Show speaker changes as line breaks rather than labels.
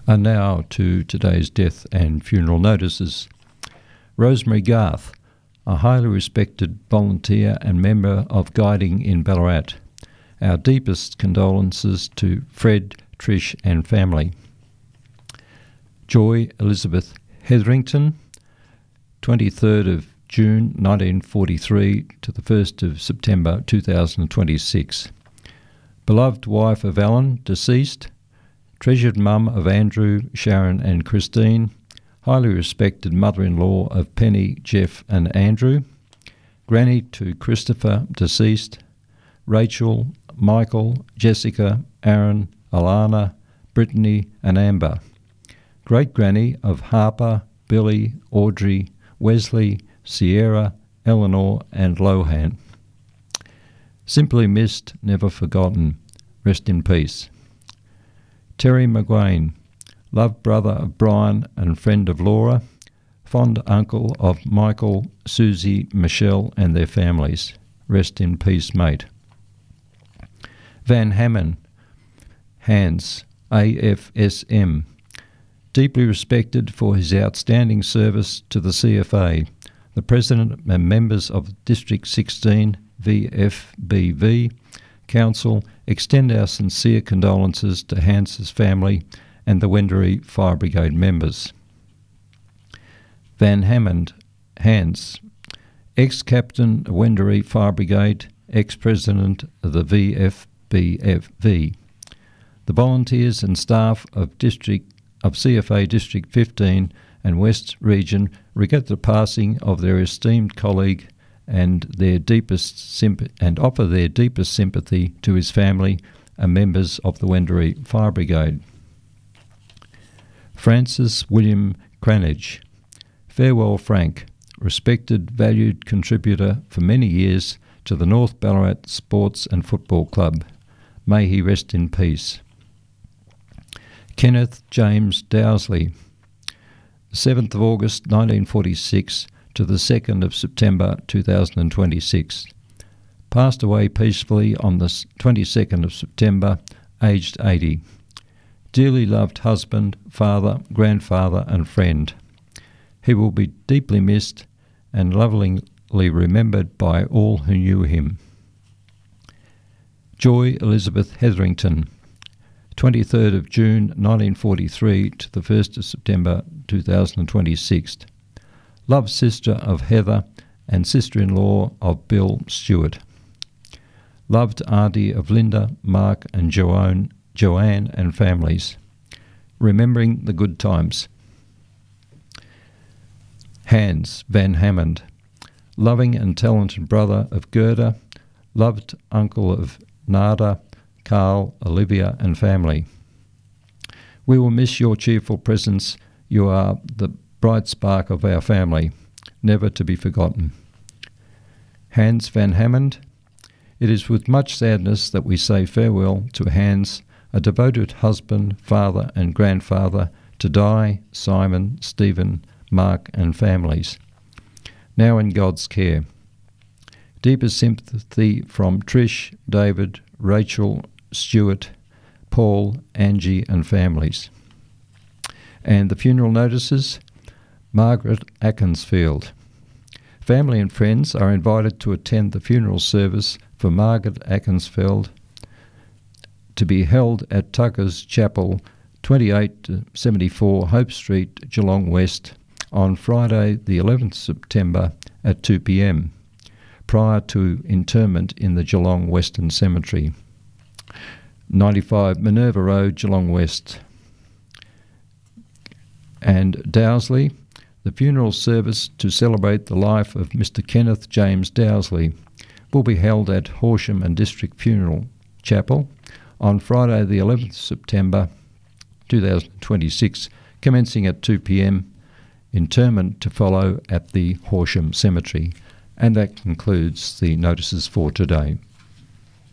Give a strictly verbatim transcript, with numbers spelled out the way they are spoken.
And now to today's death and funeral notices. Rosemary Garth, a highly respected volunteer and member of Guiding in Ballarat. Our deepest condolences to Fred, Trish and family. Joy Elizabeth Hetherington, twenty-third of June nineteen forty-three to the first of September two thousand twenty-six. Beloved wife of Alan, deceased. Treasured mum of Andrew, Sharon and Christine. Highly respected mother-in-law of Penny, Jeff and Andrew. Granny to Christopher, deceased. Rachel, Michael, Jessica, Aaron, Alana, Brittany and Amber. Great-granny of Harper, Billy, Audrey, Wesley, Sierra, Eleanor and Lohan. Simply missed, never forgotten. Rest in peace. Terry McGuane, loved brother of Brian and friend of Laura, fond uncle of Michael, Susie, Michelle and their families. Rest in peace, mate. Van Hammond, Hans, A F S M, deeply respected for his outstanding service to the C F A, the President and members of District sixteen V F B V Council extend our sincere condolences to Hans's family and the Wendouree Fire Brigade members. Van Hammond, Hans, ex-captain of Wendouree Fire Brigade, ex-president of the V F B F V. The volunteers and staff of District of C F A District fifteen and West Region regret the passing of their esteemed colleague and their deepest symp- and offer their deepest sympathy to his family and members of the Wendouree Fire Brigade. Francis William Cranage, farewell Frank, respected, valued contributor for many years to the North Ballarat Sports and Football Club. May he rest in peace. Kenneth James Dowsley, seventh of August nineteen forty-six to the second of September two thousand twenty-six. Passed away peacefully on the twenty-second of September, aged eighty. Dearly loved husband, father, grandfather and friend. He will be deeply missed and lovingly remembered by all who knew him. Joy Elizabeth Hetherington, twenty-third of June nineteen forty-three to the first of September two thousand twenty-six. Loved sister of Heather and sister-in-law of Bill Stewart. Loved auntie of Linda, Mark and Joanne, Joanne and families. Remembering the good times. Hans Van Hammond, loving and talented brother of Gerda, loved uncle of Nada, Carl, Olivia and family. We will miss your cheerful presence. You are the bright spark of our family, never to be forgotten. Hans Van Hammond, it is with much sadness that we say farewell to Hans, a devoted husband, father and grandfather to Di, Simon, Stephen, Mark and families. Now in God's care. Deepest sympathy from Trish, David, Rachel, Stuart, Paul, Angie and families. And the funeral notices, Margaret Ackensfield. Family and friends are invited to attend the funeral service for Margaret Ackensfield to be held at Tucker's Chapel, twenty-eight seventy-four Hope Street, Geelong West, on Friday the eleventh of September at two p m, prior to interment in the Geelong Western Cemetery. ninety-five Minerva Road, Geelong West. And Dowsley, the funeral service to celebrate the life of Mister Kenneth James Dowsley will be held at Horsham and District Funeral Chapel on Friday the eleventh of September two thousand twenty-six, commencing at two p m, interment to follow at the Horsham Cemetery. And that concludes the notices for today.